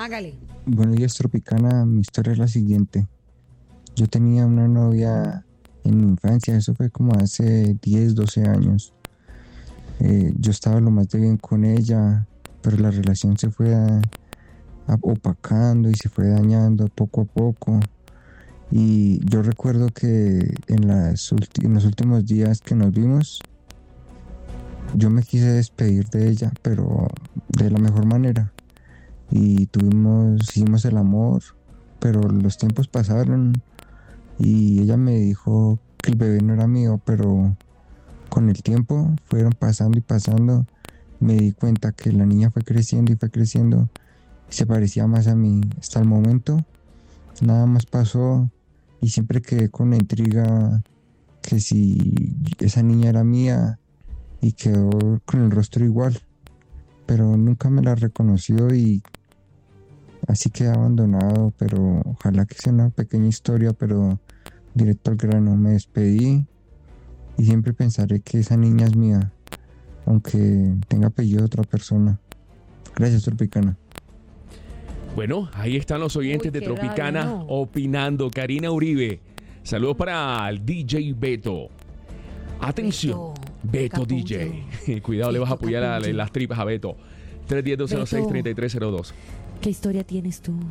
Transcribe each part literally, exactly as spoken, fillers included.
Hágale. Buenos días, Tropicana. Mi historia es la siguiente. Yo tenía una novia en mi infancia, eso fue como hace diez, doce años. Eh, yo estaba lo más de bien con ella, pero la relación se fue a, a opacando y se fue dañando poco a poco. Y yo recuerdo que en, las ulti- en los últimos días que nos vimos, yo me quise despedir de ella, pero de la mejor manera. Y tuvimos, hicimos el amor, pero los tiempos pasaron y ella me dijo que el bebé no era mío, pero con el tiempo fueron pasando y pasando. Me di cuenta que la niña fue creciendo y fue creciendo y se parecía más a mí. Hasta el momento nada más pasó y siempre quedé con la intriga que si esa niña era mía y quedó con el rostro igual, pero nunca me la reconoció y así quedé abandonado. Pero ojalá que sea una pequeña historia, pero directo al grano. Me despedí y siempre pensaré que esa niña es mía, aunque tenga apellido de otra persona. Gracias, Tropicana. Bueno, ahí están los oyentes Uy, de qué Tropicana rabia, no. opinando. Karina Uribe, saludos para el D J Beto. Atención, Beto, Beto D J. Cuidado, le vas a Beto apoyar a, Capullo. las tripas a Beto. tres uno cero, dos cero seis, tres tres cero dos. ¿Qué historia tienes tú?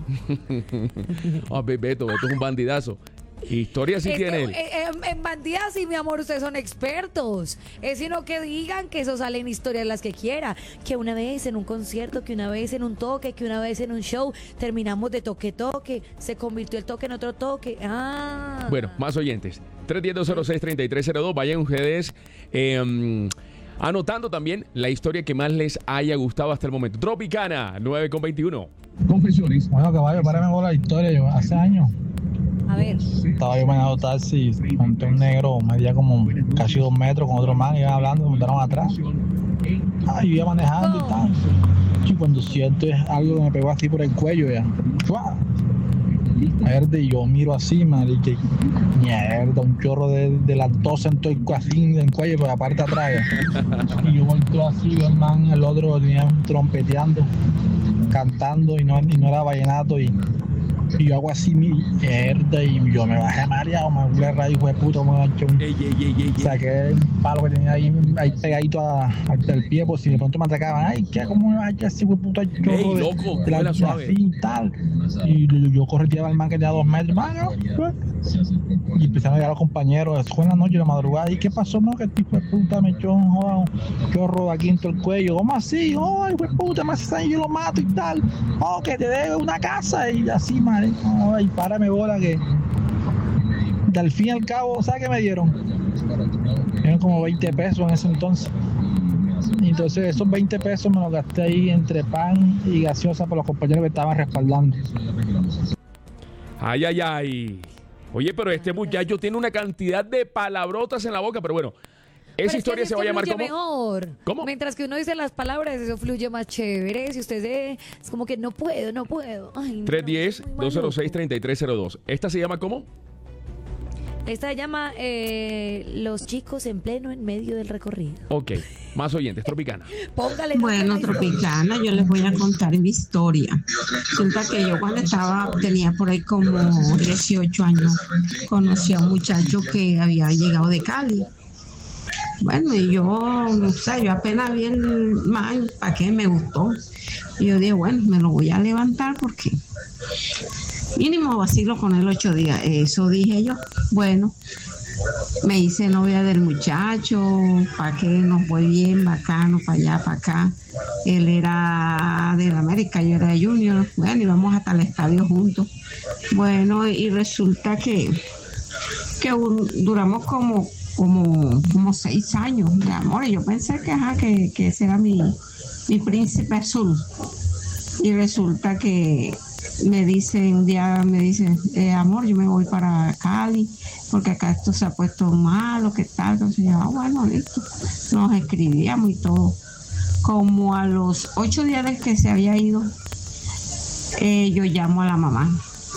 Ah, Be- Beto, Beto es un bandidazo. Historia sí Es tiene que, él. eh, eh, en bandidas, sí, mi amor, ustedes son expertos. Es sino que digan que eso sale en historias las que quiera. Que una vez en un concierto, que una vez en un toque, que una vez en un show, terminamos de toque-toque, se convirtió el toque en otro toque. Ah. Bueno, más oyentes. tres uno cero, dos cero seis, tres tres cero dos. Vayan ustedes eh, anotando también la historia que más les haya gustado hasta el momento. Tropicana, nueve con veintiuno. Confesiones. Bueno, caballo, párame con la historia. Yo hace años A ver. estaba yo manejando taxi, monté un negro, medía como casi dos metros con otro man, iban hablando, me montaron atrás. Ay, yo iba manejando y tal. Y cuando siento es algo que me pegó así por el cuello ya. ¡Fua! Mierda, y yo miro así, marica, y mierda, un chorro de, de lactosa en todo el cu- así en el cuello, por la parte de atrás. Ya. Y yo volteo así, veo el man, el otro venía trompeteando, cantando, y no, y no era vallenato, y, y yo hago así, mi mierda, y yo me bajé mareado, me volví a raíz, hijo de puta, me eché un... Ey, ey, ey, ey, ey. Saqué el palo que tenía ahí, ahí pegadito a- al del pie, por si de pronto me atacaban. Ay, ¿qué? ¿Cómo me va a echar así, güey, puta chorro Ey, de, loco, de la vuela suave. así y tal? Y yo, yo correteaba al man que tenía dos metros, mano, pues. Y empezaron a llegar los compañeros, fue en la noche, en la madrugada. ¿Y qué pasó, no? Que el tipo de puta me echó un joda, un chorro aquí en todo el cuello. ¿Cómo así? Oh, ay, güey, puta, me hace daño, yo lo mato y tal. Oh, que te debe una casa y así, madre. Ay, párame bola que... De al fin y al cabo, ¿sabes qué me dieron? Eran como veinte pesos en ese entonces. Y entonces esos veinte pesos me los gasté ahí entre pan y gaseosa por los compañeros que estaban respaldando. Ay, ay, ay. Oye, pero este muchacho tiene una cantidad de palabrotas en la boca, pero bueno. Pero Esa es que historia así se va a llamar fluye como... mejor. ¿Cómo? Mientras que uno dice las palabras, eso fluye más chévere. Si usted se, es como que no puedo, no puedo. Ay, no, tres uno soy cero, muy dos cero seis, maluco. tres tres cero dos. ¿Esta se llama cómo? Esta se llama eh, Los chicos en pleno en medio del recorrido. Ok, más oyentes, Tropicana. Póngale. Bueno, nombre a la historia. Tropicana, yo les voy a contar mi historia. Resulta que yo cuando estaba, tenía por ahí como dieciocho años, conocí a un muchacho que había llegado de Cali. Bueno, y yo, no sé, yo apenas vi el man, ¿para qué me gustó? Y yo dije, bueno, me lo voy a levantar porque mínimo vacilo con él ocho días. Eso dije yo. Bueno, me hice novia del muchacho, para que nos fue bien, bacano, para allá, para acá. Él era de la América, yo era de Junior. Bueno, íbamos hasta el estadio juntos. Bueno, y resulta que, que un- duramos como, como, como seis años de amor. Y yo pensé que, ajá, que, que ese era mi, mi príncipe azul. Y resulta que me dice, un día me dice, eh, amor, yo me voy para Cali, porque acá esto se ha puesto malo, ¿qué tal? Entonces yo, ah, bueno, listo. Nos escribíamos y todo. Como a los ocho días de que se había ido, eh, yo llamo a la mamá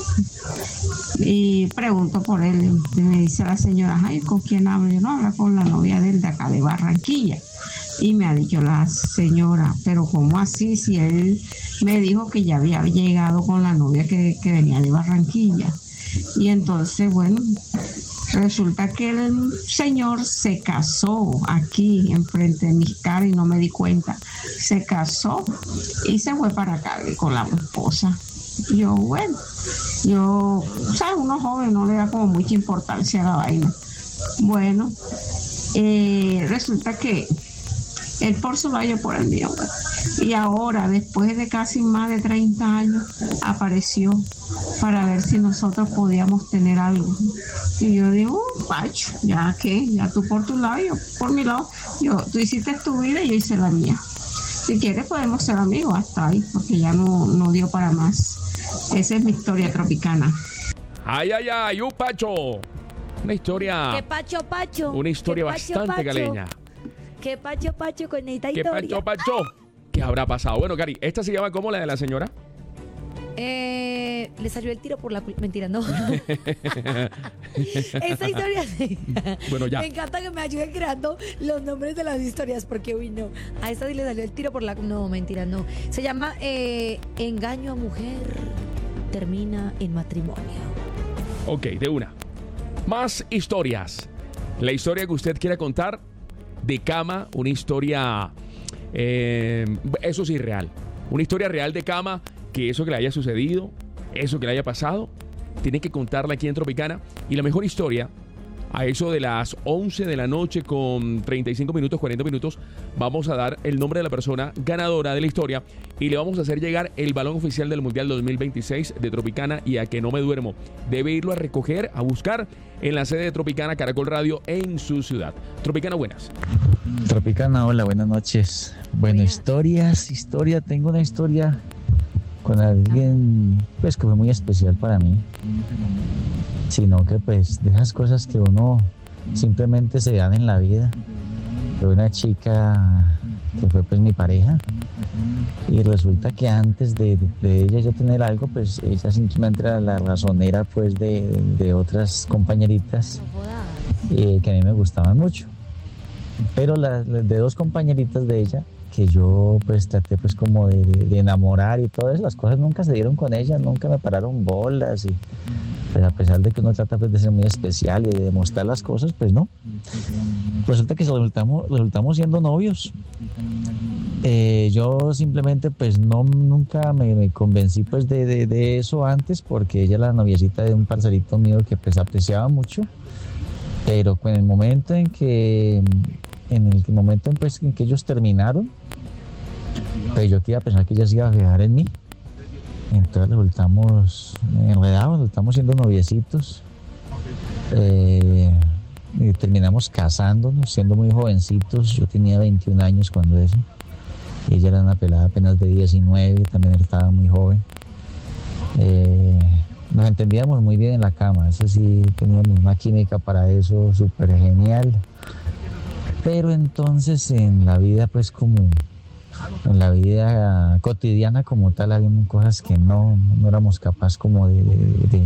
y pregunto por él. Y me dice la señora, ay, ¿con quién hablo? Yo no hablo con la novia de él de acá de Barranquilla. Y me ha dicho la señora, pero ¿cómo así? Si él me dijo que ya había llegado con la novia que, que venía de Barranquilla. Y entonces, bueno, resulta que el señor se casó aquí enfrente de mis caras y no me di cuenta. Se casó y se fue para acá con la esposa. Yo, bueno, yo, ¿sabes? Uno joven no le da como mucha importancia a la vaina. Bueno, eh, resulta que él por su lado, yo por el mío. Y ahora, después de casi más de treinta años, apareció para ver si nosotros podíamos tener algo. Y yo digo, oh, Pacho, ya que, ya tú por tu lado, yo por mi lado. Yo, tú hiciste tu vida y yo hice la mía. Si quieres podemos ser amigos hasta ahí, porque ya no, no dio para más. Esa es mi historia tropicana. Ay, ay, ay, un Pacho. Una historia. ¿Qué Pacho, Pacho? Una historia ¿Qué Pacho, bastante Pacho? caleña. ¿Qué Pacho, Pacho con esta ¿Qué historia? Pacho, Pacho? ¿Qué habrá pasado? Bueno, Cari, ¿esta se llama como la de la señora? Eh, le salió el tiro por la cul- mentira, no. Esta historia sí. Bueno, ya. Me encanta que me ayuden creando los nombres de las historias porque uy no. A esta sí le salió el tiro por la no, mentira, no. Se llama eh, Engaño a mujer termina en matrimonio. Ok, de una. Más historias. La historia que usted quiera contar de cama, una historia, eh, eso sí, real. Una historia real de cama, que eso que le haya sucedido, eso que le haya pasado, tiene que contarla aquí en Tropicana. Y la mejor historia, a eso de las once de la noche con treinta y cinco minutos, cuarenta minutos, vamos a dar el nombre de la persona ganadora de la historia y le vamos a hacer llegar el balón oficial del Mundial dos mil veintiséis de Tropicana y A Que No Me Duermo. Debe irlo a recoger, a buscar en la sede de Tropicana Caracol Radio en su ciudad. Tropicana, buenas. Tropicana, hola, buenas noches. Bueno, Buenas. historias, historia, tengo una historia con alguien pues que fue muy especial para mí, sino que pues de esas cosas que uno simplemente se dan en la vida. Fue una chica que fue pues mi pareja y resulta que antes de, de ella yo tener algo, pues ella simplemente era la razonera pues de, de otras compañeritas No jodas. eh, que a mí me gustaban mucho, pero la, la- de dos compañeritas de ella que yo pues traté pues como de, de- de enamorar y todas las cosas nunca se dieron con ella, nunca me pararon bolas y pues a pesar de que uno trata pues de ser muy especial y de demostrar las cosas, pues no. Resulta que resultamos, resultamos siendo novios. Eh, yo simplemente pues no nunca me, me convencí pues de, de, de eso antes porque ella era la noviecita de un parcerito mío que pues apreciaba mucho, pero en el momento en que en el momento en, pues, en que ellos terminaron, pues yo que iba a pensar que ella se iba a fijar en mí. Entonces resultamos enredados, resultamos siendo noviecitos. Eh, y terminamos casándonos, siendo muy jovencitos. Yo tenía veintiún años cuando eso. Y ella era una pelada apenas de diecinueve, también estaba muy joven. Eh, nos entendíamos muy bien en la cama, eso sí, teníamos una química para eso súper genial. Pero entonces en la vida, pues como en la vida cotidiana como tal, había cosas que no, no éramos capaces como de, de, de,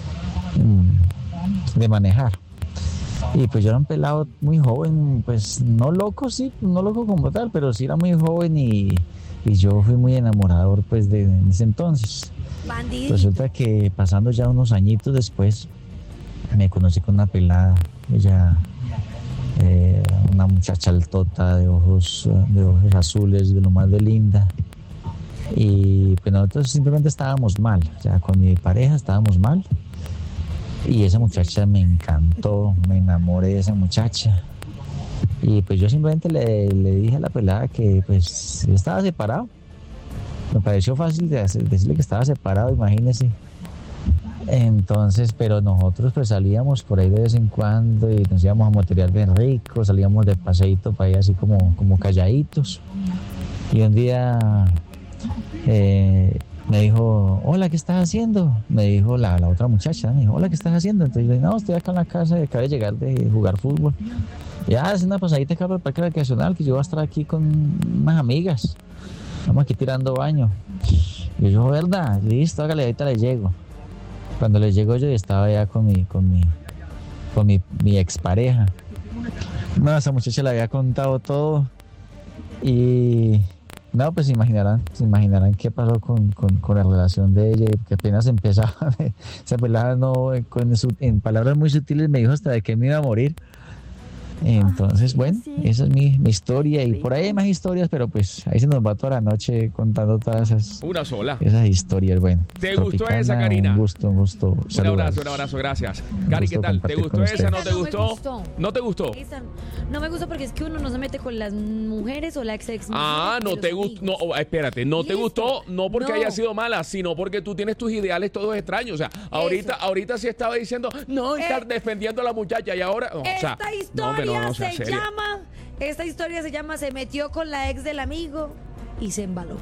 de manejar. Y pues yo era un pelado muy joven, pues no loco, sí, no loco como tal, pero sí era muy joven y, y yo fui muy enamorador pues de, de ese entonces. Bandido. Resulta que pasando ya unos añitos después, me conocí con una pelada, ella, eh, una muchacha altota de ojos, de ojos azules, de lo más de linda. Y pues nosotros simplemente estábamos mal, ya con mi pareja estábamos mal. Y esa muchacha me encantó, me enamoré de esa muchacha. Y pues yo simplemente le, le dije a la pelada que pues yo estaba separado. Me pareció fácil de hacer, decirle que estaba separado, imagínese. Entonces, pero nosotros pues salíamos por ahí de vez en cuando y nos íbamos a moterear bien rico, salíamos de paseíto para ahí así como, como calladitos. Y un día eh, me dijo, hola, ¿qué estás haciendo? Me dijo la, la otra muchacha, me dijo, hola, ¿qué estás haciendo? Entonces yo le dije, no, estoy acá en la casa, acabo de llegar de jugar fútbol. Ya, es una pasadita acá por el parque recreacional, que yo voy a estar aquí con unas amigas. Estamos aquí tirando baño. Y yo, ¿verdad? Listo, hágale, ahorita le llego. Cuando le llego yo estaba ya con mi, con mi, con mi, mi expareja. No, esa muchacha le había contado todo Y no, pues se imaginarán, se imaginarán qué pasó con, con, con la relación de ella, que apenas empezaba, esa pelada no, con su, en palabras muy sutiles me dijo hasta de que me iba a morir. Entonces, bueno, esa es mi, mi historia, y por ahí hay más historias, pero pues ahí se nos va toda la noche contando todas esas, Una sola. esas historias. Bueno, ¿Te gustó Tropicana, esa, Karina? Un gusto, un gusto. Un saludos. abrazo, un abrazo, gracias. Un Cari, gusto ¿qué tal? ¿Te compartir gustó con esa? ustedes. ¿No te No me gustó? gustó. ¿No te gustó? Esa no me gusta porque es que uno no se mete con las mujeres o la ex ex. Ah, no te gustó. No, oh, espérate, no te Listo. gustó, no porque No. haya sido mala, sino porque tú tienes tus ideales todos extraños. O sea, ahorita, ahorita sí estaba diciendo, no, estar Eh, defendiendo a la muchacha, y ahora. No, o sea, Esta no, historia hombre, no, no, sea se seria. llama. Esta historia se llama Se metió con la ex del amigo y se embaló.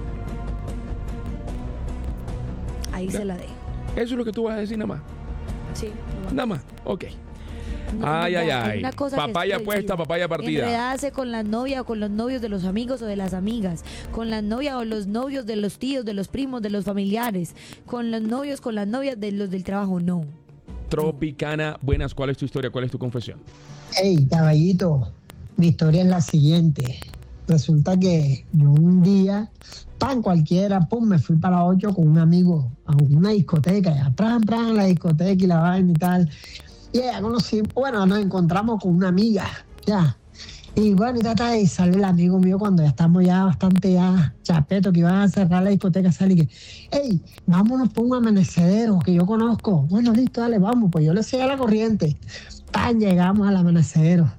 Ahí se la dejo. Eso es lo que tú vas a decir nada más. Sí. Nada más. Ok. No, Ay, no, ay, hay ay. una cosa que es Papaya prohibida. puesta, papaya partida. Enredarse con las novias o con los novios de los amigos o de las amigas, con las novias o los novios de los tíos, de los primos, de los familiares, con los novios, con las novias de los del trabajo, no. Tropicana, buenas, ¿cuál es tu historia? ¿Cuál es tu confesión? Hey, caballito, mi historia es la siguiente. Resulta que yo un día, pan cualquiera, pum, me fui para ocho con un amigo a una discoteca, ya, pran, pran, la discoteca y la vaina y tal. Y ya conocí, bueno, nos encontramos con una amiga, ya. Y bueno, y trata y sale el amigo mío cuando ya estamos ya bastante ya chapeto, que iban a cerrar la discoteca, sale y que, hey, vámonos por un amanecedero que yo conozco. Bueno, listo, dale, vamos, pues yo le seguí a la corriente. Pan, llegamos al amanecedero.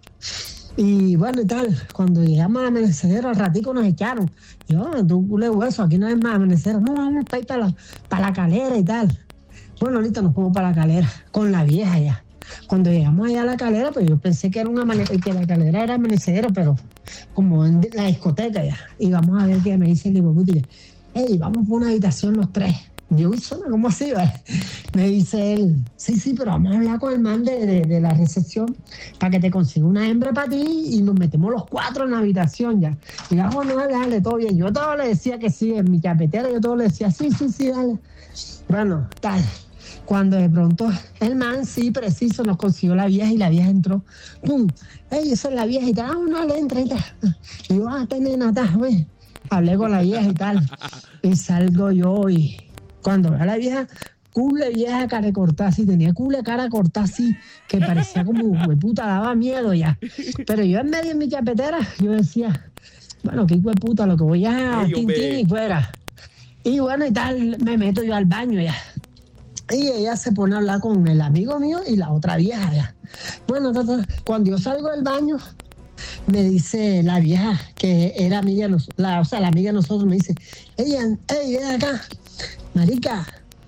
Y bueno, y tal, cuando llegamos al amanecedero, al ratico nos echaron. Y yo, oh, tú culé hueso, aquí no es más amanecedero. No, vamos para ir para la, para la calera y tal. Bueno, ahorita nos fuimos para la calera, con la vieja ya. Cuando llegamos allá a la calera, pues yo pensé que era una amane- que la calera era amanecedero, pero como en la discoteca ya. Y vamos a ver qué me dice el hijo puti que, hey, vamos por una habitación los tres. Yo, uy, suena como así, ¿vale? Me dice él, sí, sí, pero vamos a hablar con el man de, de, de la recepción para que te consiga una hembra para ti y nos metemos los cuatro en la habitación ya. Y yo, bueno, dale, dale, todo bien. Yo todo le decía que sí, en mi chapetera yo todo le decía, sí, sí, sí, dale. Bueno, tal. Cuando de pronto el man, sí, preciso, nos consiguió la vieja y la vieja entró. ¡Pum! ¡Ey, esa es la vieja! Y tal, ah, no, le entra, entra. Y yo, ah, ten, nena, ta, güey. Hablé con la vieja y tal. Y salgo yo y cuando veo a la vieja, cule vieja cara cortada así, tenía cule cara cortada así, que parecía como, güey, puta, daba miedo ya. Pero yo en medio de mi chapetera, yo decía, bueno, qué hijo de puta, lo que voy a Ey, tintín hombre. y fuera. Y bueno, y tal, me meto yo al baño ya. Y ella se pone a hablar con el amigo mío y la otra vieja ya. Bueno, ta, ta, cuando yo salgo del baño, me dice la vieja, que era amiga de nosotros, la, o sea, la amiga de nosotros, me dice, ella, hey, ven acá, marica,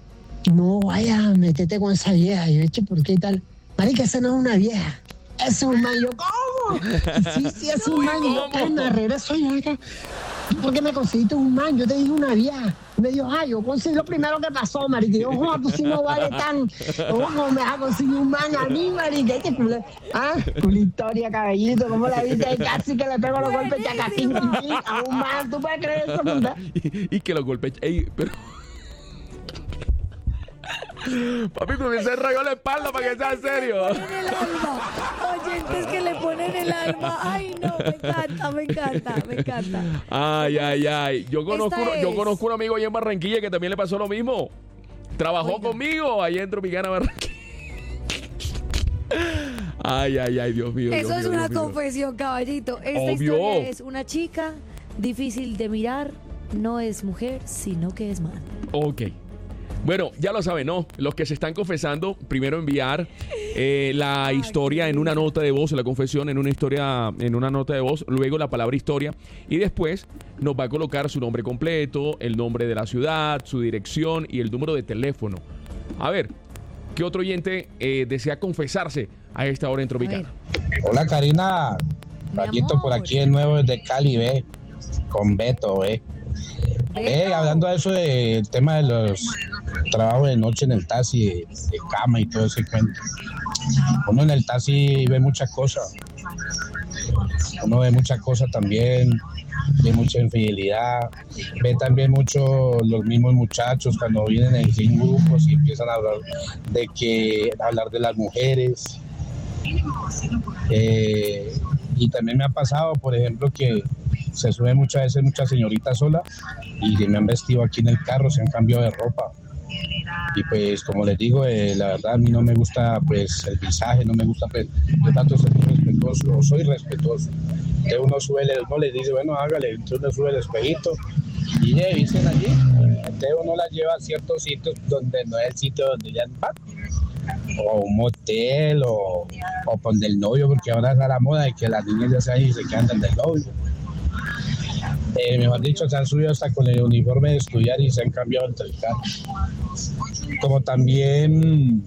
no vayas, métete con esa vieja. Y yo, eche, ¿por qué tal? Marica, esa no es una vieja, es un man. Yo, ¿cómo? Sí, sí, es un man. Y yo, ay, me regreso yo acá. ¿Por qué me conseguiste un man? Yo te dije una vieja. Me dijo, ay, yo conseguí lo primero que pasó, marica. Y yo, oh, tú sí no vale tan. ¿Cómo me vas a conseguir un man a mí, marica? Este culé. Ah, una historia, caballito. ¿Cómo la viste? Ahí casi que le pego los golpes chacatín, a un man. ¿Tú puedes creer eso, puta? y, y que los golpes. Ey, pero. Papi, me hubiese rayado la espalda para que sea serio. En el alma. Oyentes que le ponen el alma. Ay, no, me encanta, me encanta, me encanta. Ay, ay, ay. Yo conozco, Esta uno- yo es- conozco un amigo ahí en Barranquilla que también le pasó lo mismo. Trabajó Oiga. conmigo ahí en Tropicana, Barranquilla. Ay, ay, ay, Dios mío. Eso Dios es mío, una Dios mío. confesión, caballito. Esta Obvio. historia es una chica difícil de mirar. No es mujer, sino que es man. Ok. Bueno, ya lo saben, ¿no? Los que se están confesando, primero enviar eh, la Ay, historia qué en una nota de voz, la confesión en una historia, en una nota de voz, luego la palabra historia, y después nos va a colocar su nombre completo, el nombre de la ciudad, su dirección y el número de teléfono. A ver, ¿qué otro oyente eh, desea confesarse a esta hora en A Tropicana? ver, Hola Karina, mi Rayito por amor. aquí de nuevo desde Cali, ve, con Beto, ve. Eh, Beto. hablando de eso del tema de los trabajos de noche en el taxi, de, de cama y todo ese cuento. Uno en el taxi ve muchas cosas. Uno ve muchas cosas también, ve mucha infidelidad, ve también mucho los mismos muchachos cuando vienen en sin grupos y empiezan a hablar de que hablar de las mujeres. Eh, y también me ha pasado, por ejemplo, que se sube muchas veces muchas señoritas sola y me han vestido aquí en el carro, se han cambiado de ropa. Y pues como les digo, eh, la verdad a mí no me gusta pues el visaje, no me gusta pues, yo trato de ser muy respetuoso, soy respetuoso. Entonces uno sube, uno les dice, bueno, hágale, entonces uno sube el espejito y ya dicen allí, entonces uno la lleva a ciertos sitios donde no es el sitio donde ya van, o un motel, o, o donde el novio, porque ahora está la moda de que las niñas ya se van y se quedan donde el novio. Eh, mejor dicho, se han subido hasta con el uniforme de estudiar y se han cambiado entre el carro. Como también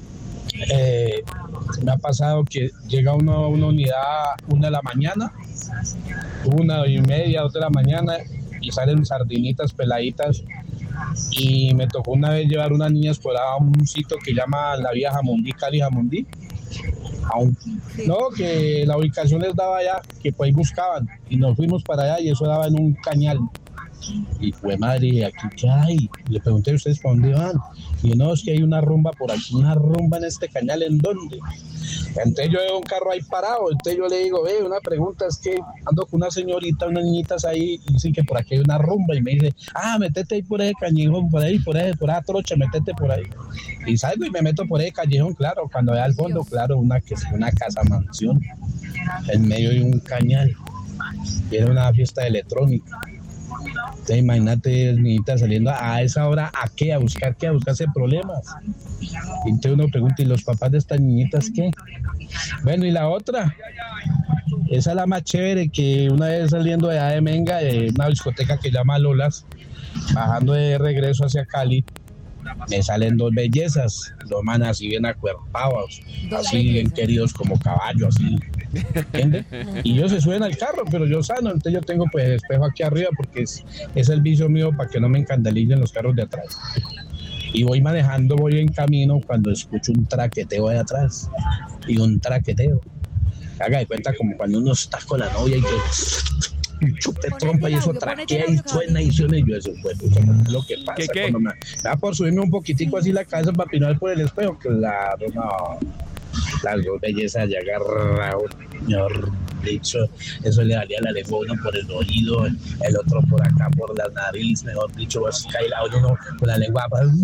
eh, me ha pasado que llega uno a una unidad una de la mañana, una y media, dos de la mañana, y salen sardinitas peladitas. Y me tocó una vez llevar unas niñas por a un sitio que llama la Vía Jamundí, Cali Jamundí. Aún, no, que la ubicación les daba allá, que pues ahí buscaban, y nos fuimos para allá y eso daba en un cañal. Y fue madre, ¿aquí qué hay? Y le pregunté a ustedes para dónde van. Y no, es que hay una rumba por aquí, una rumba en este cañal, ¿en dónde? Entonces yo veo un carro ahí parado, entonces yo le digo, ve, una pregunta, es que ando con una señorita, unas niñitas ahí, y dicen que por aquí hay una rumba, y me dice, ah, métete ahí por ese callejón, por ahí, por ahí, por esa trocha, métete por ahí. Y salgo y me meto por ese callejón, claro, cuando vea al fondo, claro, una, una casa mansión, en medio de un cañal, y era una fiesta electrónica. Entonces imagínate, niñitas saliendo a esa hora, ¿a qué? ¿A buscar qué? ¿A buscarse problemas? Y entonces uno pregunta, ¿y los papás de estas niñitas qué? Bueno, y la otra, esa es la más chévere, que una vez saliendo de allá de Menga, de una discoteca que llama Lolas, bajando de regreso hacia Cali, me salen dos bellezas, dos manas así bien acuerpados, así bien queridos como caballos, así, ¿entiendes? Y ellos se suben al carro, pero yo sano, entonces yo tengo pues espejo aquí arriba porque es, es el vicio mío para que no me encandalicen los carros de atrás. Y voy manejando, voy en camino cuando escucho un traqueteo de atrás, y un traqueteo, haga de cuenta como cuando uno está con la novia y que un chute trompa y eso traquea y suena y suena y yo eso pues lo que pasa ¿Qué, qué? Cuando me, me da por subirme un poquitico así la cabeza para pinar por el espejo, claro, no, las dos bellezas ya agarraron, señor dicho, eso le daría la lengua uno por el oído, el, el otro por acá por la nariz, mejor dicho, así cae la uno con la lengua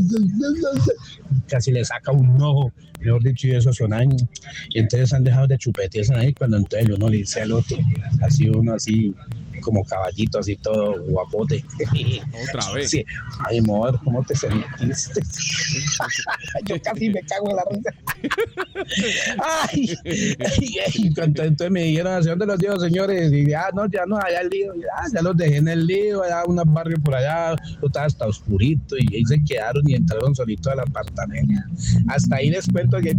casi le saca un ojo, mejor dicho, y eso suena, y entonces han dejado de chupetearse ahí cuando entonces uno le dice al otro, así uno así como caballito, así todo guapote. Otra vez. Sí. Ay, amor, ¿cómo te sentiste? Yo casi me cago en la risa. Ay, ay, ay. Entonces me dijeron, ¿hacia dónde los llevo, señores? Y ya, ah, no, ya no, allá el lío. Ya, ya los dejé en el lío, allá un barrio por allá, estaba hasta oscurito, y ahí se quedaron y entraron solitos al apartamento. Hasta ahí les cuento que...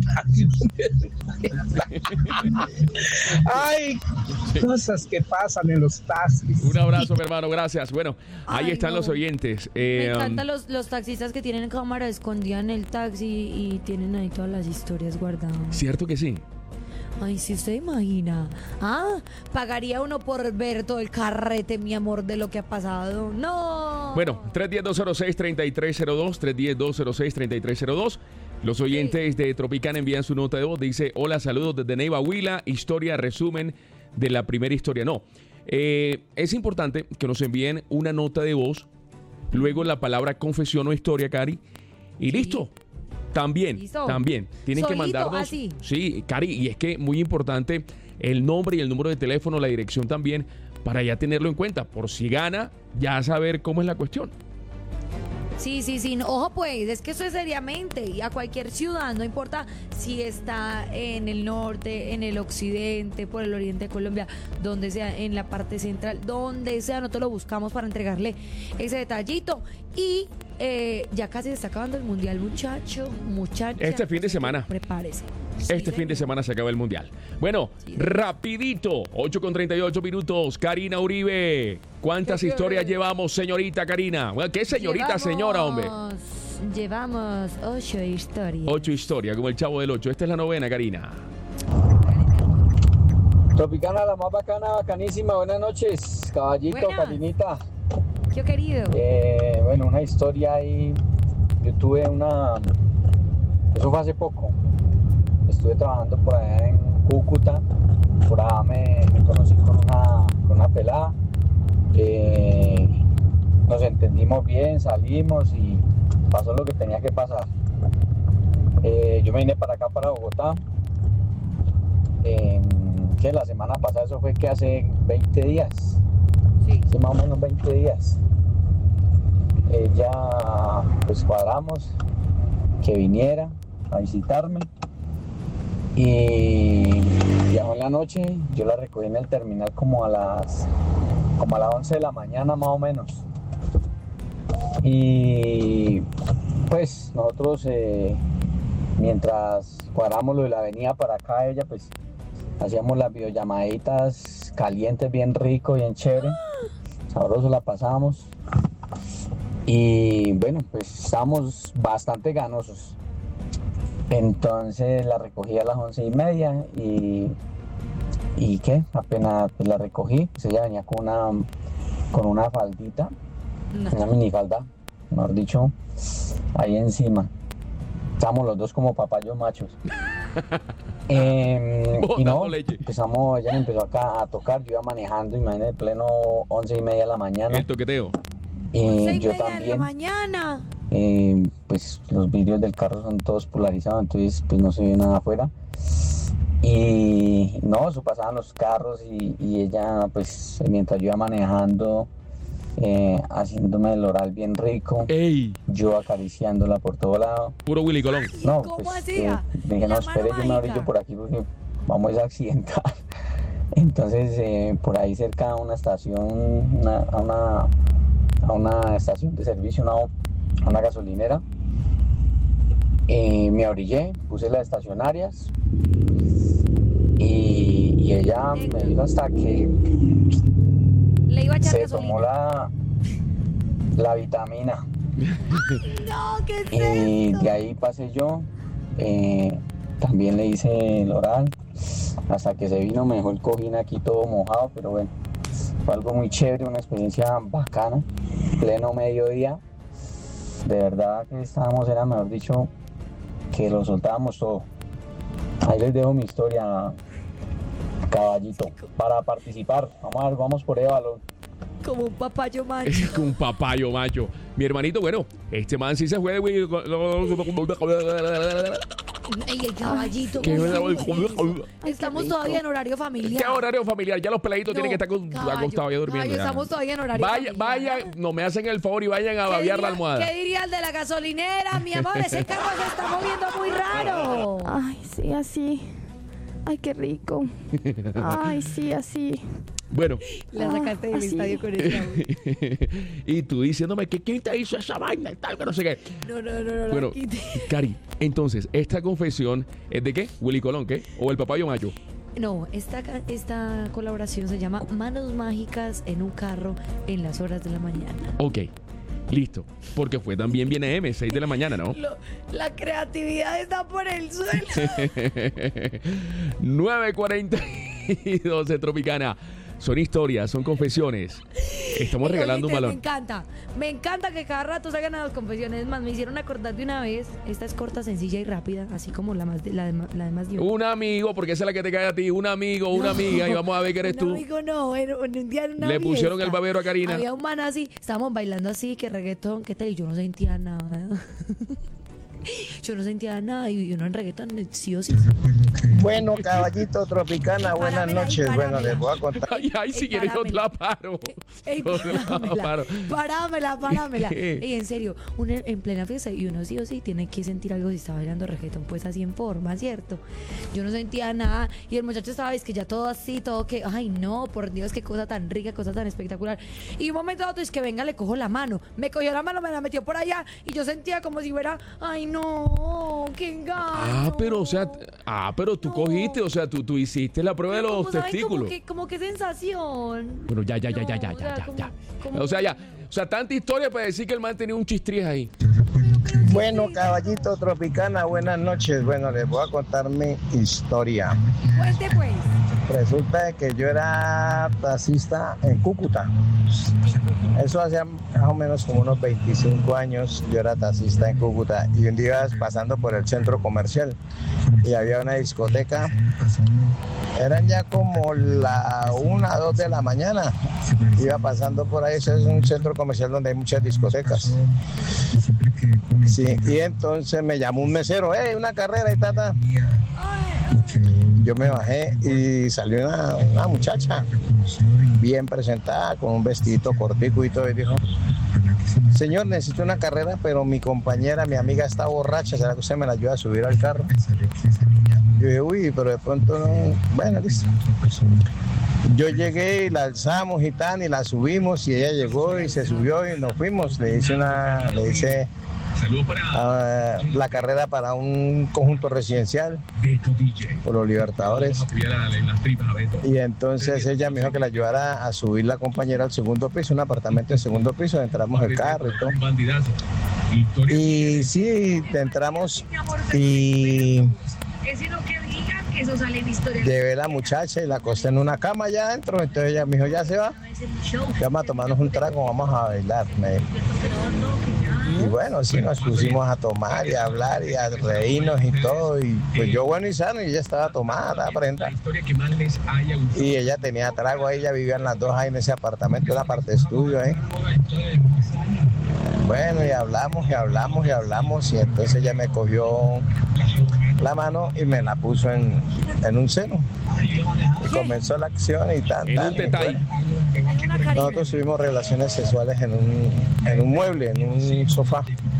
Ay, cosas que pasan en los taxis. Un abrazo, mi hermano, gracias. Bueno, ahí Ay, están no. los oyentes. Me Eh, encantan los, los taxistas que tienen cámara escondida en el taxi y tienen ahí todas las historias guardadas. Cierto que sí. Ay, si usted imagina. Ah, pagaría uno por ver todo el carrete, mi amor, de lo que ha pasado. No. Bueno, tres uno cero, dos cero seis, tres tres cero dos, tres uno cero, dos cero seis, tres tres cero dos. Los oyentes de Tropicana envían su nota de voz. Dice, hola, saludos desde Neiva, Huila. Historia, resumen de la primera historia. No, eh, es importante que nos envíen una nota de voz, luego la palabra confesión o historia, Cari, y sí. listo. También, ¿Listo? también. Tienen Solito, que mandarnos. así. Sí, Cari, y es que muy importante el nombre y el número de teléfono, la dirección también, para ya tenerlo en cuenta. Por si gana, ya saber cómo es la cuestión. Sí, sí, sí. No, ojo, pues, es que eso es seriamente. Y a cualquier ciudad, no importa si está en el norte, en el occidente, por el oriente de Colombia, donde sea, en la parte central, donde sea, nosotros lo buscamos para entregarle ese detallito. Y eh, ya casi se está acabando el mundial, muchacho, muchacha. Este fin de semana. Prepárese. Este sí, fin de semana se acaba el mundial. Bueno, sí, rapidito, ocho con treinta y ocho minutos. Karina Uribe, ¿cuántas ¿Qué historias qué? llevamos, señorita Karina? Bueno, ¿qué señorita, llevamos, señora, hombre? Llevamos ocho historias. Ocho historias, como el Chavo del Ocho. Esta es la novena, Karina. Tropicana, la más bacana, bacanísima. Buenas noches, caballito, Buenas. Karinita. ¿Qué querido? Eh, bueno, una historia ahí. Yo tuve una... Eso fue hace poco. Estuve trabajando por allá en Cúcuta, por allá me, me conocí con una, con una pelada, Eh, nos entendimos bien, salimos y pasó lo que tenía que pasar. Eh, yo me vine para acá, para Bogotá. Eh, que la semana pasada, eso fue que hace veinte días. Sí. Sí, más o menos veinte días. Ella, pues cuadramos que viniera a visitarme y viajó en la noche. Yo la recogí en el terminal como a las como a las once de la mañana más o menos. Y pues nosotros eh, mientras cuadramos lo de la avenida para acá, ella pues hacíamos las videollamaditas calientes, bien rico, bien chévere, sabroso la pasamos. Y bueno, pues estábamos bastante ganosos. Entonces la recogí a las once y media y, y ¿qué? Apenas pues, la recogí, pues ella venía con una, con una faldita, No. una minifalda, mejor dicho, ahí encima. Estábamos los dos como papayos machos. Eh, y no, Botando leche. empezamos, ella me empezó acá a tocar, yo iba manejando, imagínate, pleno once y media de la mañana. El toqueteo. Y Once y yo media de la también. mañana. Eh, pues los vidrios del carro son todos polarizados, entonces pues no se ve nada afuera. Y no, eso pasaban los carros y, y ella pues mientras yo iba manejando, eh, haciéndome el oral bien rico, ¡Ey! yo acariciándola por todo lado. Puro Willy Colón. No, ¿Cómo pues hacía? eh, dije, no, La espere, mano yo me mágica. orillo por aquí porque vamos a accidentar. Entonces, eh, por ahí cerca a una estación, una, a, una, a una estación de servicio, una, a una gasolinera, eh, me orillé, puse las estacionarias y, y ella me dijo hasta que Le iba a echar se gasolina. tomó la, la vitamina. No, ¿qué es Y esto? de ahí pasé yo, eh, también le hice el oral, hasta que se vino, me dejó el cojín aquí todo mojado, pero bueno, fue algo muy chévere, una experiencia bacana, pleno mediodía, de verdad que estábamos, era mejor dicho, que lo soltábamos todo. Ahí les dejo mi historia, caballito, para participar, vamos a ver, vamos por el balón. Como un papayo macho. Es un papayo macho. Mi hermanito, bueno, este man sí se fue de Willy Ey, el caballito. ¿Qué? Estamos todavía en horario familiar. ¿Qué horario familiar? Ya los peladitos No, tienen que estar con- caballo, acostados ya durmiendo. caballo, ya. estamos todavía en horario Vaya, familiar. vayan, no me hacen el favor y vayan a ¿Qué babear la diría- almohada. ¿Qué diría el de la gasolinera? Mi amor, ese carro se está moviendo muy raro. Ay, sí, así. Ay, qué rico. Ay, sí, así. Bueno, La sacaste del así. estadio con ese audio. y tú diciéndome que quién te hizo esa vaina y tal, que no sé qué. No, no, no, no. Bueno, la quité. Cari, entonces, esta confesión es de qué? Willy Colón, ¿qué? O el papayo macho. No, esta, ca- esta colaboración se llama Manos Mágicas en un carro en las horas de la mañana. Ok, listo. Porque fue también viene M, seis de la mañana, ¿no? Lo- la creatividad está por el suelo. nueve cuarenta y dos de Tropicana. Son historias, son confesiones. Estamos Oye, regalando un te- Me balón. encanta, me encanta que cada rato salgan las confesiones. Es más, me hicieron acordar de una vez. Esta es corta, sencilla y rápida, así como la, más de, la, de, ma- la de más de Un amigo, porque esa es la que te cae a ti. Un amigo, una amiga, y vamos a ver que eres un tú. amigo no, en, en un día en una Le pusieron fiesta, el babero a Karina. Había un man así, estábamos bailando así, que reggaetón, qué tal, y yo no sentía nada. Yo no sentía nada, y uno en reggaetón sí o sí. Bueno, caballito Tropicana, buenas Páramela ahí, noches. Bueno, páramela. les voy a contar. Ay, ay, si Ey, quieres yo te la páramela. paro. Ey, Yo te la páramela, paro. páramela, páramela. ¿Qué? Ey, en serio, uno en en plena fiesta y uno sí o sí tiene que sentir algo si está bailando reggaetón, pues así en forma, ¿cierto? Yo no sentía nada y el muchacho estaba, es que ya todo así, todo que, ay no, por Dios, qué cosa tan rica, cosa tan espectacular. Y un momento a otro es que venga, le cojo la mano, me cogió la mano, me la metió por allá y yo sentía como si fuera, ay no, qué engaño. Ah, pero, o sea, ah, pero tú No. cogiste, o sea, tú, tú hiciste la prueba de Pero los como, ¿saben? testículos. Como que, como que sensación. Bueno, ya, ya, ya, ya, No, ya, o sea, ya, ya, como- ya. como- O sea, ya. O sea, tanta historia para decir que el man tenía un chistrías ahí. Bueno, caballito Tropicana, buenas noches. Bueno, les voy a contar mi historia. Cuente pues. Resulta que yo era taxista en Cúcuta. Eso hacía más o menos como unos veinticinco años. Yo era taxista en Cúcuta y un día pasando por el centro comercial y había una discoteca. Eran ya como la una, dos de la mañana. Iba pasando por ahí. Ese es un centro comercial donde hay muchas discotecas. Sí, y entonces me llamó un mesero, ¡eh, una carrera y tata! Yo me bajé y salió una, una muchacha bien presentada, con un vestidito cortico y todo, y dijo, señor, necesito una carrera, pero mi compañera, mi amiga está borracha, ¿será que usted me la ayuda a subir al carro? Yo dije, uy, pero de pronto no, bueno, listo. Yo llegué y la alzamos y tan, y la subimos, y ella llegó y se subió y nos fuimos. Le hice una, le hice uh, la carrera para un conjunto residencial por los Libertadores. Y entonces ella me dijo que la ayudara a subir la compañera al segundo piso, un apartamento en segundo piso, entramos el carro y todo. Y sí, entramos y llevé a la muchacha y la acosté en una cama allá adentro. Entonces ella me dijo, ya se va, vamos a tomarnos un trago, vamos a bailar. Me dijo. Y bueno, sí, nos pusimos a tomar y a hablar y a reírnos y todo. Y pues yo bueno y sano, y ella estaba tomada, estaba prenda. Y ella tenía trago ahí, ella vivían las dos ahí en ese apartamento, en la parte de estudio ahí. Bueno, y hablamos y hablamos y hablamos, y entonces ella me cogió la mano y me la puso en, en un seno. Y comenzó la acción y tal. En un detalle. Nosotros tuvimos relaciones sexuales en un, en un mueble, en un sofá.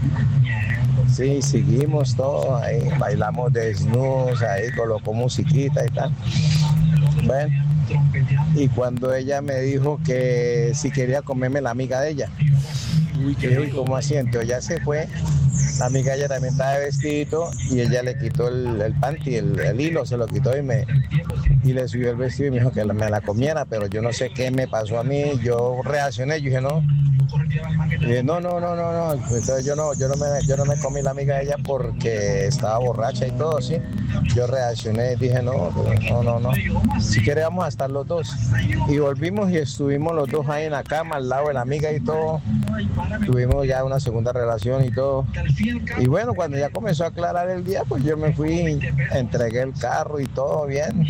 Sí, seguimos todo ahí, bailamos desnudos, ahí colocó musiquita y tal. Bueno, y cuando ella me dijo que si quería comerme la amiga de ella. Uy, qué ¿cómo así? Entonces ya se fue. La amiga ella también estaba de vestido y ella le quitó el, el panty, el, el hilo, se lo quitó y me y le subió el vestido y me dijo que me la comiera, pero yo no sé qué me pasó a mí. Yo reaccioné, yo dije no. Y dije, no, no, no, no, no. Entonces yo no, yo no me, yo no me comí la amiga de ella porque estaba borracha y todo, sí. Yo reaccioné y dije no, no, no, no. Si quieres vamos a estar los dos. Y volvimos y estuvimos los dos ahí en la cama al lado de la amiga y todo. Tuvimos ya una segunda relación y todo. Y bueno, cuando ya comenzó a aclarar el día, pues yo me fui, entregué el carro y todo bien.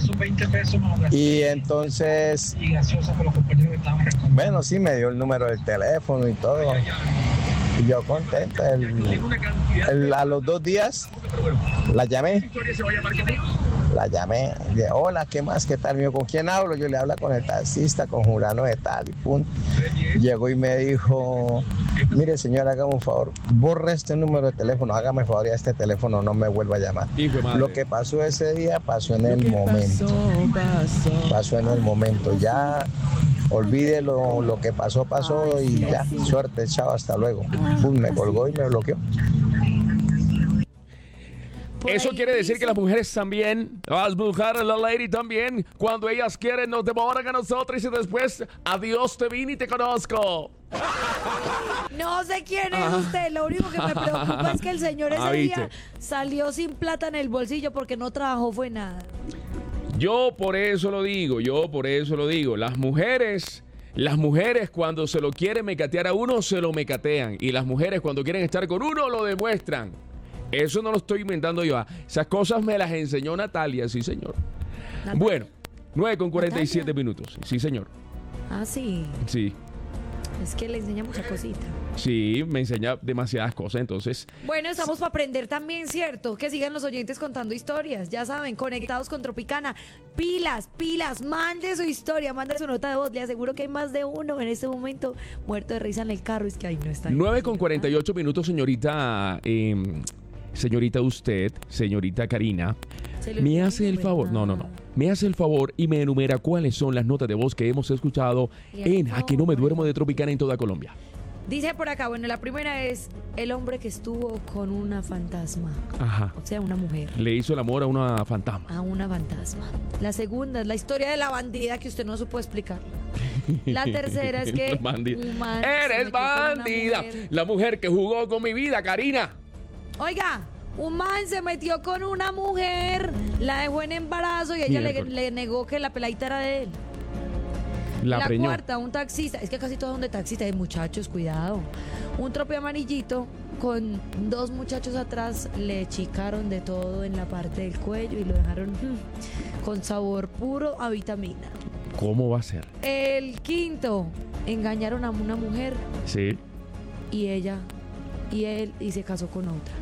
Y entonces, bueno, sí me dio el número del teléfono y todo. Y yo contento. El, el, a los dos días la llamé. La llamé, y dije, hola, ¿qué más? ¿Qué tal? Mío, ¿con quién hablo? Yo le hablo con el taxista, con Jurano de tal y punto. Llegó y me dijo, mire señor, hágame un favor, borre este número de teléfono, hágame el favor y a este teléfono no me vuelva a llamar. Lo que pasó ese día pasó en el momento. Pasó en el momento. Ya olvide lo, lo que pasó, pasó y ya, suerte, chao, hasta luego. Pum, me colgó y me bloqueó. Eso quiere decir que las mujeres también, las mujeres, la lady también, cuando ellas quieren nos devoran a nosotros y después, adiós, te vine y te conozco. No sé quién es usted, lo único que me preocupa es que el señor ese ah, día salió sin plata en el bolsillo porque no trabajó fue nada. Yo por eso lo digo, yo por eso lo digo, las mujeres... Las mujeres cuando se lo quieren mecatear a uno, se lo mecatean. Y las mujeres cuando quieren estar con uno, lo demuestran. Eso no lo estoy inventando yo. Esas cosas me las enseñó Natalia, sí señor. ¿Natalia? Bueno, nueve con cuarenta y siete minutos. Sí señor. Ah, sí. Sí. Es que le enseña mucha cosita. Sí, me enseña demasiadas cosas, entonces... Bueno, estamos para aprender también, ¿cierto? Que sigan los oyentes contando historias. Ya saben, conectados con Tropicana. Pilas, pilas, mande su historia, mande su nota de voz. Le aseguro que hay más de uno en este momento muerto de risa en el carro. Es que ahí no está. nueve con cuarenta y ocho minutos, señorita... Eh, señorita usted, señorita Karina, me hace el favor, no, no, no, me hace el favor y me enumera cuáles son las notas de voz que hemos escuchado en A que no me duermo de Tropicana en toda Colombia. Dice por acá, bueno, la primera es el hombre que estuvo con una fantasma. Ajá. O sea, una mujer. Le hizo el amor a una fantasma. A una fantasma. La segunda es la historia de la bandida que usted no supo explicar. La tercera es que... Eres bandida. La mujer que jugó con mi vida, Karina. Oiga, Un man se metió con una mujer, la dejó en embarazo y ella le, Miércoles. le negó que la peladita era de él. La, La preñó. cuarta, un taxista. Es que casi todos son de taxista, de muchachos, cuidado. Un trope amarillito con dos muchachos atrás le chicaron de todo en la parte del cuello y lo dejaron mm, con sabor puro a vitamina. ¿Cómo va a ser? El quinto, engañaron a una mujer Sí. y ella y él y se casó con otra.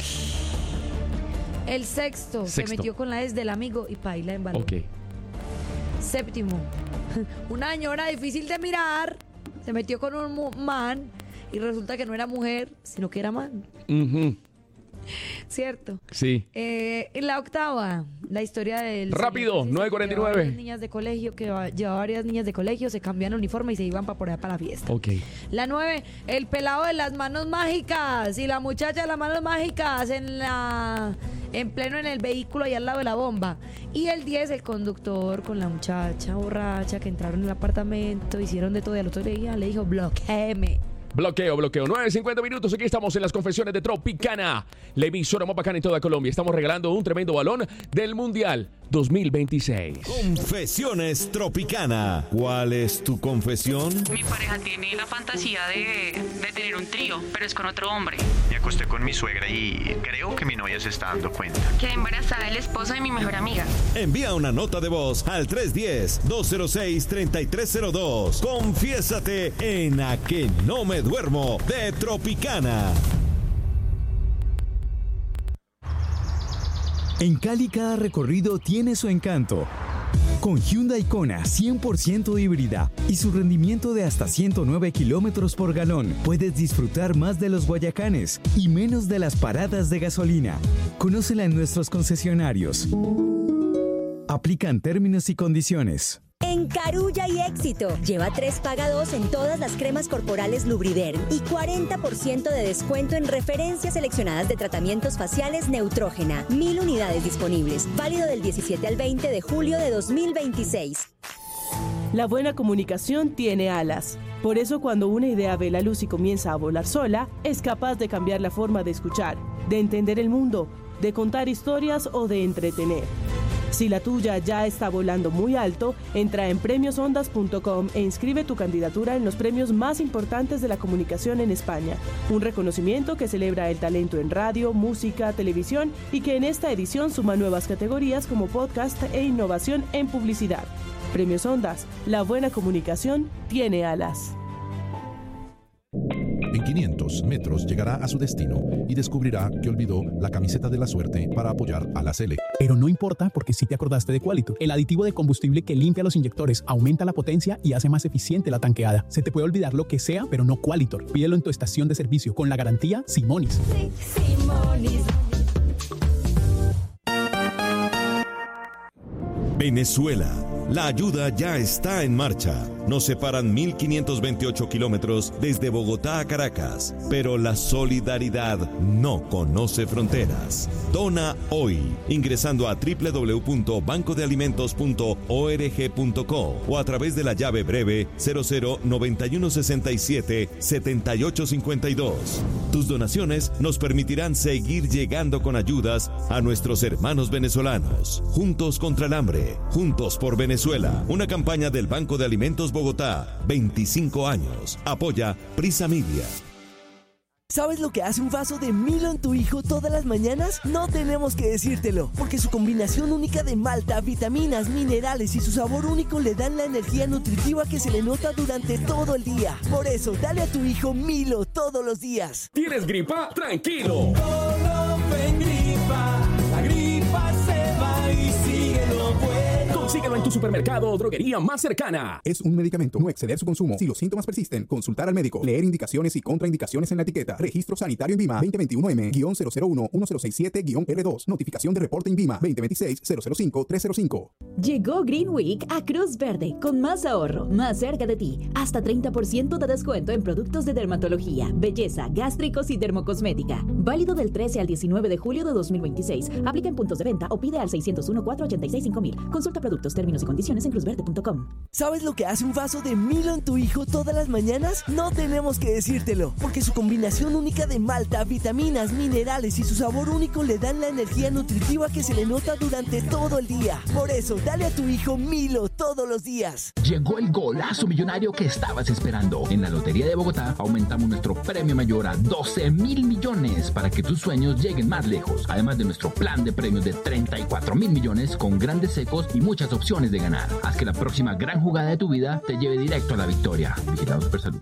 El sexto, Sexto. se metió con la ex del amigo y paila en balón. Ok. Séptimo, una señora difícil de mirar se metió con un mu- man y resulta que no era mujer, sino que era man. Ujú. ¿Cierto? Sí. Eh, en la octava, la historia del... Rápido, señor que nueve cuarenta y nueve. llevaba varias niñas de colegio, que va- llevaba varias niñas de colegio, se cambiaban el uniforme y se iban para por allá para la fiesta. Ok. La nueve, el pelado de las manos mágicas y la muchacha de las manos mágicas en la en pleno en el vehículo y al lado de la bomba. Y el diez, el conductor con la muchacha borracha que entraron en el apartamento, hicieron de todo y al otro día le dijo, bloquéeme. Bloqueo, bloqueo. nueve cincuenta minutos. Aquí estamos en las confesiones de Tropicana, la emisora más bacana en toda Colombia. Estamos regalando un tremendo balón del Mundial dos mil veintiséis. Confesiones Tropicana. ¿Cuál es tu confesión? Mi pareja tiene la fantasía de, de tener un trío, pero es con otro hombre. Me acosté con mi suegra y creo que mi novia se está dando cuenta. Quedé embarazada del esposo de mi mejor amiga. Envía una nota de voz al tres uno cero, dos cero seis, tres tres cero dos. Confiésate en A Que No Me Duermo de Tropicana. En Cali cada recorrido tiene su encanto. Con Hyundai Kona cien por ciento híbrida y su rendimiento de hasta ciento nueve kilómetros por galón, puedes disfrutar más de los Guayacanes y menos de las paradas de gasolina. Conócela en nuestros concesionarios. Aplican términos y condiciones. En Carulla y Éxito, lleva tres paga dos en todas las cremas corporales Lubriderm y cuarenta por ciento de descuento en referencias seleccionadas de tratamientos faciales Neutrógena. Mil unidades disponibles. Válido del diecisiete al veinte de julio de dos mil veintiséis. La buena comunicación tiene alas. Por eso cuando una idea ve la luz y comienza a volar sola, es capaz de cambiar la forma de escuchar, de entender el mundo, de contar historias o de entretener. Si la tuya ya está volando muy alto, entra en premios ondas punto com e inscribe tu candidatura en los premios más importantes de la comunicación en España. Un reconocimiento que celebra el talento en radio, música, televisión y que en esta edición suma nuevas categorías como podcast e innovación en publicidad. Premios Ondas, la buena comunicación tiene alas. En quinientos metros llegará a su destino y descubrirá que olvidó la camiseta de la suerte para apoyar a la Sele. Pero no importa porque sí te acordaste de Qualitor, el aditivo de combustible que limpia los inyectores, aumenta la potencia y hace más eficiente la tanqueada. Se te puede olvidar lo que sea, pero no Qualitor. Pídelo en tu estación de servicio con la garantía Simonis. Sí, Simonis. Venezuela. La ayuda ya está en marcha. Nos separan mil quinientos veintiocho kilómetros desde Bogotá a Caracas, pero la solidaridad no conoce fronteras. Dona hoy, ingresando a doble u doble u doble u punto banco de alimentos punto org punto co o a través de la llave breve cero cero noventa y uno sesenta y siete setenta y ocho cincuenta y dos. Tus donaciones nos permitirán seguir llegando con ayudas a nuestros hermanos venezolanos. Juntos contra el hambre, juntos por Venezuela. Una campaña del Banco de Alimentos Bogotá, veinticinco años. Apoya Prisa Media. ¿Sabes lo que hace un vaso de Milo en tu hijo todas las mañanas? No tenemos que decírtelo, porque su combinación única de malta, vitaminas, minerales y su sabor único le dan la energía nutritiva que se le nota durante todo el día. Por eso, dale a tu hijo Milo todos los días. ¿Tienes gripa? ¡Tranquilo! Gripa, la gripa se va y sigue lo bueno. Consíguelo en tu supermercado o droguería más cercana. Es un medicamento, no exceder su consumo. Si los síntomas persisten, consultar al médico. Leer indicaciones y contraindicaciones en la etiqueta. Registro sanitario INVIMA veinte veintiuno M cero cero uno uno cero seis siete R dos. Notificación de reporte INVIMA veinte veintiséis cero cero cinco tres cero cinco. Llegó Green Week a Cruz Verde con más ahorro, más cerca de ti. Hasta treinta por ciento de descuento en productos de dermatología, belleza, gástricos y dermocosmética. Válido del trece al diecinueve de julio de dos mil veintiséis. Aplica en puntos de venta o pide al seis cero uno, cuatro ocho seis, cinco mil. Consulta productos, términos términos y condiciones en cruzverde punto com. ¿Sabes lo que hace un vaso de Milo en tu hijo todas las mañanas? No tenemos que decírtelo, porque su combinación única de malta, vitaminas, minerales y su sabor único le dan la energía nutritiva que se le nota durante todo el día. Por eso, dale a tu hijo Milo todos los días. Llegó el golazo millonario que estabas esperando. En la Lotería de Bogotá aumentamos nuestro premio mayor a doce mil millones para que tus sueños lleguen más lejos. Además de nuestro plan de premios de treinta y cuatro mil millones con grandes secos y muchas opciones de ganar. Haz que la próxima gran jugada de tu vida te lleve directo a la victoria. Vigilado Supersalud.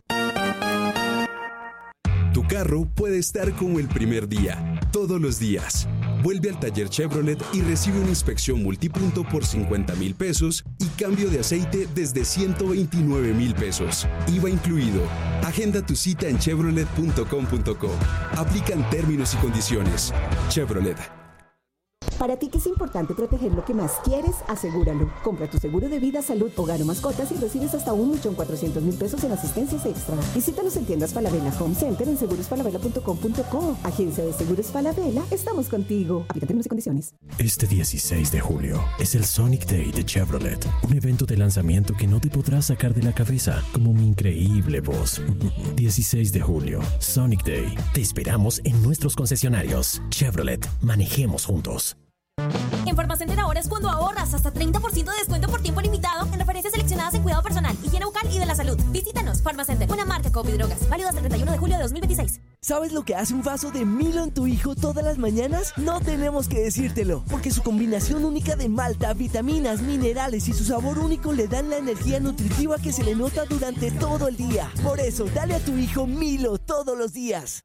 Tu carro puede estar como el primer día, todos los días. Vuelve al taller Chevrolet y recibe una inspección multipunto por cincuenta mil pesos y cambio de aceite desde ciento veintinueve mil pesos. I V A incluido. Agenda tu cita en chevrolet punto com punto co. Aplican términos y condiciones. Chevrolet. Para ti que es importante proteger lo que más quieres, asegúralo. Compra tu seguro de vida, salud, hogar o mascotas y recibes hasta un millón cuatrocientos mil pesos en asistencias extra. Visítanos en tiendas Falabella Home Center en seguros falabella punto com punto co. Agencia de Seguros Falabella, estamos contigo. Aplica términos y condiciones. Este dieciséis de julio es el Sonic Day de Chevrolet, un evento de lanzamiento que no te podrás sacar de la cabeza, como mi increíble voz. dieciséis de julio, Sonic Day. Te esperamos en nuestros concesionarios. Chevrolet, manejemos juntos. En Farmacenter ahora es cuando ahorras hasta treinta por ciento de descuento por tiempo limitado en referencias seleccionadas en cuidado personal, higiene bucal y de la salud. Visítanos, Farmacenter, una marca Copi Drogas, válido hasta el treinta y uno de julio de dos mil veintiséis. ¿Sabes lo que hace un vaso de Milo en tu hijo todas las mañanas? No tenemos que decírtelo, porque su combinación única de malta, vitaminas, minerales y su sabor único le dan la energía nutritiva que se le nota durante todo el día. Por eso, dale a tu hijo Milo todos los días.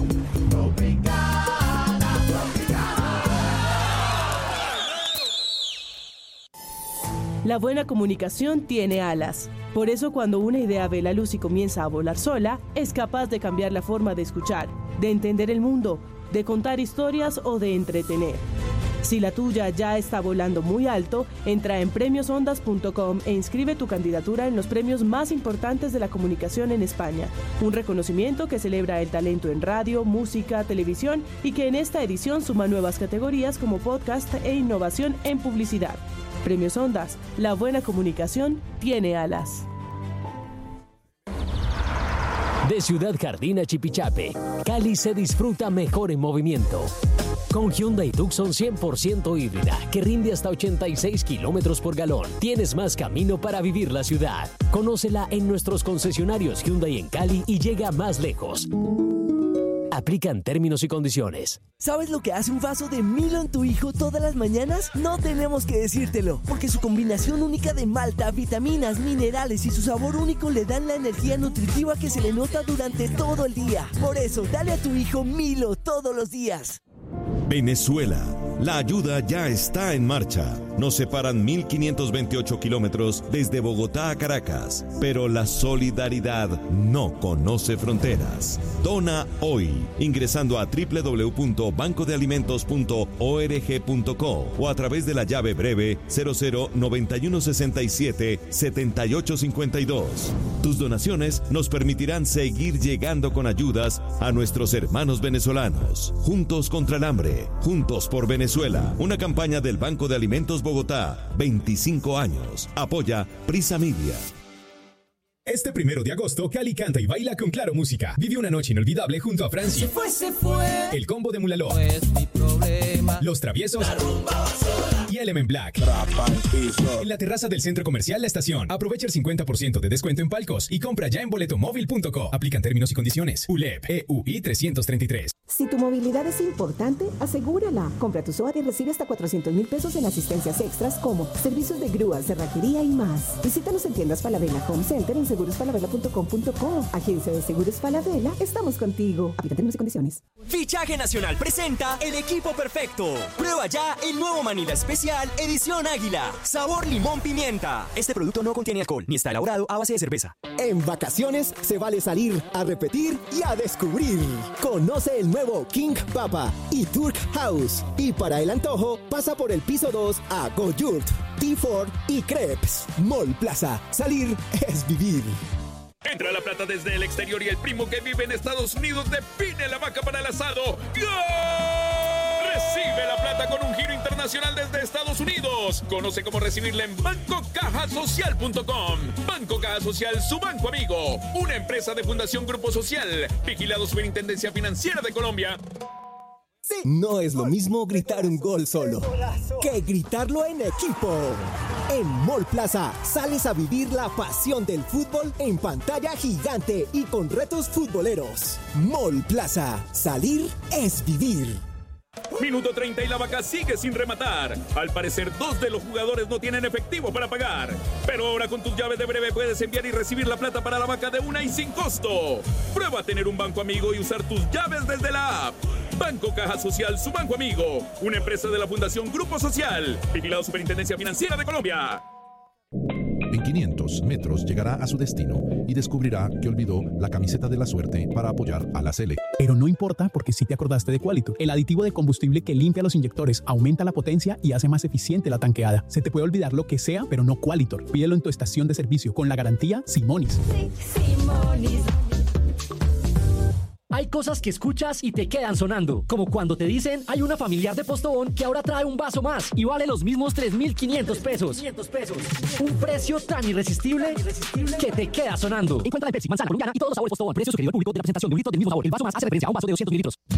La buena comunicación tiene alas. Por eso cuando una idea ve la luz y comienza a volar sola, es capaz de cambiar la forma de escuchar, de entender el mundo, de contar historias o de entretener. Si la tuya ya está volando muy alto, entra en premios ondas punto com e inscribe tu candidatura en los premios más importantes de la comunicación en España. Un reconocimiento que celebra el talento en radio, música, televisión y que en esta edición suma nuevas categorías como podcast e innovación en publicidad. Premios Ondas, la buena comunicación tiene alas. De Ciudad Jardín a Chipichape, Cali se disfruta mejor en movimiento. Con Hyundai Tucson cien por ciento híbrida, que rinde hasta ochenta y seis kilómetros por galón, tienes más camino para vivir la ciudad. Conócela en nuestros concesionarios Hyundai en Cali y llega más lejos. Aplican términos y condiciones. ¿Sabes lo que hace un vaso de Milo en tu hijo todas las mañanas? No tenemos que decírtelo, porque su combinación única de malta, vitaminas, minerales y su sabor único le dan la energía nutritiva que se le nota durante todo el día. Por eso, dale a tu hijo Milo todos los días. Venezuela. La ayuda ya está en marcha. Nos separan mil quinientos veintiocho kilómetros desde Bogotá a Caracas, pero la solidaridad no conoce fronteras. Dona hoy ingresando a doble u doble u doble u punto banco de alimentos punto org punto co o a través de la llave breve cero cero noventa y uno sesenta y siete setenta y ocho cincuenta y dos. Tus donaciones nos permitirán seguir llegando con ayudas a nuestros hermanos venezolanos. Juntos contra el hambre, juntos por Venezuela. Una campaña del Banco de Alimentos Bogotá. veinticinco años. Apoya Prisa Media. Este primero de agosto, Cali canta y baila con Claro Música. Vive una noche inolvidable junto a Franci. Se fue, se fue. El Combo de Mulalo. No es mi problema. Los Traviesos. La rumba va sola. Y Element Black. En la terraza del Centro Comercial La Estación. Aprovecha el cincuenta por ciento de descuento en palcos y compra ya en boletomóvil punto co. Aplican términos y condiciones. U L E P E U I trescientos treinta y tres. Si tu movilidad es importante, asegúrala. Compra tu SOAT y recibe hasta cuatrocientos mil pesos en asistencias extras como servicios de grúas, cerrajería y más. Visítanos en tiendas Falabella Home Center en seguros falabella punto com punto co. Agencia de Seguros Falabella, estamos contigo. Aplica términos y condiciones. Fichaje Nacional presenta el equipo perfecto. Prueba ya el nuevo Manila Especial Edición Águila. Sabor limón pimienta. Este producto no contiene alcohol ni está elaborado a base de cerveza. En vacaciones se vale salir a repetir y a descubrir. Conoce el nuevo King Papa y Turk House. Y para el antojo, pasa por el piso dos a Go-Yurt, T cuatro y Crepes. Mall Plaza. Salir es vivir. Entra la plata desde el exterior y el primo que vive en Estados Unidos define la vaca para el asado. ¡Gol! Recibe la plata cuenta con un giro internacional desde Estados Unidos. Conoce cómo recibirla en banco caja social punto com. Banco Caja Social, su banco amigo. Una empresa de Fundación Grupo Social. Vigilado Superintendencia Financiera de Colombia. Sí. No es lo mismo gritar un gol solo que gritarlo en equipo. En Mall Plaza sales a vivir la pasión del fútbol en pantalla gigante y con retos futboleros. Mall Plaza, salir es vivir. Minuto treinta y la vaca sigue sin rematar. Al parecer, dos de los jugadores no tienen efectivo para pagar. Pero ahora con tus llaves de Breve puedes enviar y recibir la plata para la vaca de una y sin costo. Prueba a tener un banco amigo y usar tus llaves desde la app. Banco Caja Social, su banco amigo. Una empresa de la Fundación Grupo Social. Vigilado Superintendencia Financiera de Colombia. En quinientos metros llegará a su destino y descubrirá que olvidó la camiseta de la suerte para apoyar a la Sele. Pero no importa porque sí te acordaste de Qualitor, el aditivo de combustible que limpia los inyectores, aumenta la potencia y hace más eficiente la tanqueada. Se te puede olvidar lo que sea, pero no Qualitor. Pídelo en tu estación de servicio con la garantía Simonis. Sí, Simonis. Hay cosas que escuchas y te quedan sonando, como cuando te dicen hay una familiar de Postobón que ahora trae un vaso más y vale los mismos tres mil quinientos pesos. Un precio tan irresistible que te queda sonando. Encuentra de Pepsi, manzana colombiana y todos los sabores Postobón. Precio sugerido al público de la presentación de un litro del mismo sabor. El vaso más hace referencia a un vaso de doscientos mililitros.